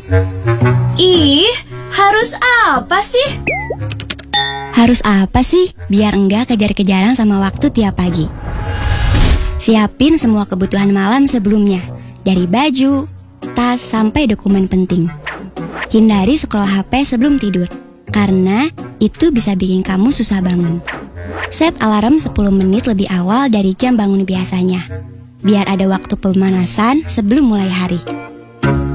Ih, harus apa sih? Harus apa sih biar enggak kejar-kejaran sama waktu tiap pagi? Siapin semua kebutuhan malam sebelumnya, dari baju, tas, sampai dokumen penting. Hindari scroll HP sebelum tidur, karena itu bisa bikin kamu susah bangun. Set alarm 10 menit lebih awal dari jam bangun biasanya, biar ada waktu pemanasan sebelum mulai hari.